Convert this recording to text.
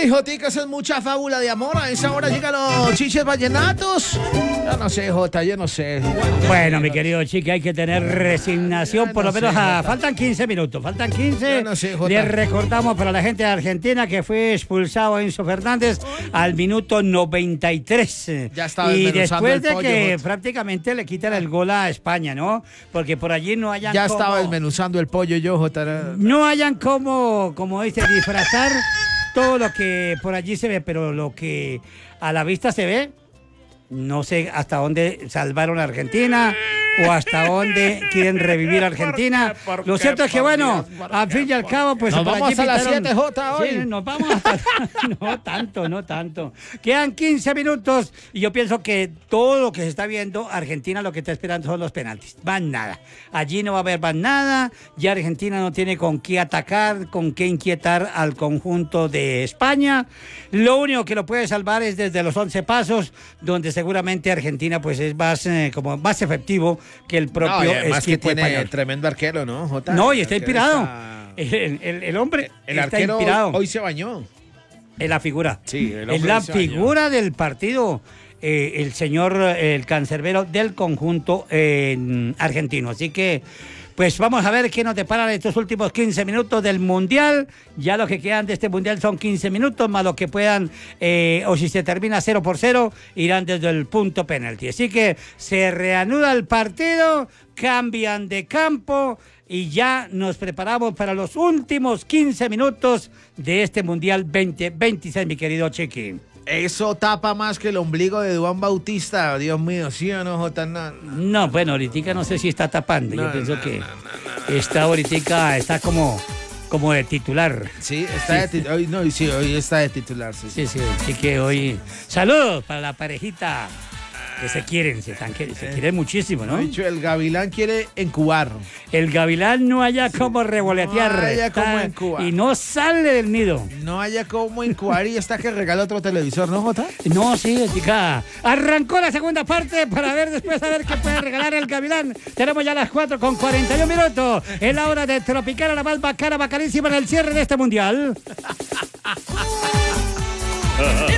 Ay, Jotica, eso es mucha fábula de amor. A esa hora llegan los chiches vallenatos. Yo no sé, Jota, yo no sé. Bueno, mi querido Chiqui, hay que tener resignación, por lo no menos. sé, Jota. Faltan 15 minutos, faltan 15. Yo no sé, Jota. Le recordamos para la gente de Argentina que fue expulsado Enzo Fernández al minuto 93. Ya estaba y desmenuzando después el de pollo, que Jota. prácticamente le quitan el gol a España, ¿no? Porque por allí no hayan Ya como... estaba desmenuzando el pollo yo, Jota. No hayan como dice, disfrazar todo lo que por allí se ve, pero lo que a la vista se ve, no sé hasta dónde salvaron a Argentina o hasta dónde quieren revivir a Argentina. Lo cierto es que, bueno, al fin y al cabo, pues... Nos por vamos allí a las pintaron- 7, Jota, hoy. Sí, nos vamos hasta... No tanto. Quedan 15 minutos y yo pienso que todo lo que se está viendo, Argentina lo que está esperando son los penaltis. Van nada. Allí no va a haber van nada. Ya Argentina no tiene con qué atacar, con qué inquietar al conjunto de España. Lo único que lo puede salvar es desde los 11 pasos, donde seguramente Argentina pues es más, como más efectivo que el No, propio y además que equipo tiene español. tremendo arquero, ¿no, Jota? No, y está El arquero inspirado. está- El hombre El está arquero inspirado. hoy se bañó. Es la figura. Sí, el hombre es la se bañó. figura del partido, el señor, el cancerbero del conjunto argentino. Así que, pues vamos a ver qué nos deparan estos últimos 15 minutos del Mundial. Ya lo que quedan de este Mundial son 15 minutos, más lo que puedan, o si se termina 0-0, irán desde el punto penalti. Así que se reanuda el partido, cambian de campo y ya nos preparamos para los últimos 15 minutos de este Mundial 2026, mi querido Chiqui. Eso tapa más que el ombligo de Duan Bautista. Dios mío, ¿sí o no, Jota? No. No, bueno, ahorita no sé si está tapando. Yo No, pienso no, que no, está ahorita, está como de titular. Sí, está Sí, de hoy, no, sí, hoy está de titular. Sí, Sí, sí, así que hoy... Saludos para la parejita que se quieren, se quieren muchísimo, ¿no? De hecho, el Gavilán quiere encubar. El gavilán no haya como revoletear. No haya está- como encubar. y no sale del nido. No haya cómo encubar y está que regala otro televisor, ¿no, Jota? No, sí, chica. Arrancó la segunda parte para ver después a ver qué puede regalar el Gavilán. Tenemos ya las 4:41 minutos. Es la hora de Tropicana, la más bacana, bacanísima en el cierre de este mundial.